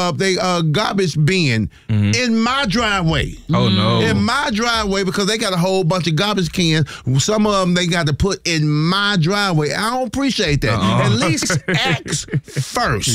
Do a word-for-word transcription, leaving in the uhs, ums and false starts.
uh, they uh, garbage bin mm-hmm. in my driveway. Oh, no. In my driveway, because they got a whole bunch of garbage cans. Some of them they got to put in my driveway. I don't appreciate that. Uh-uh. At least ask first.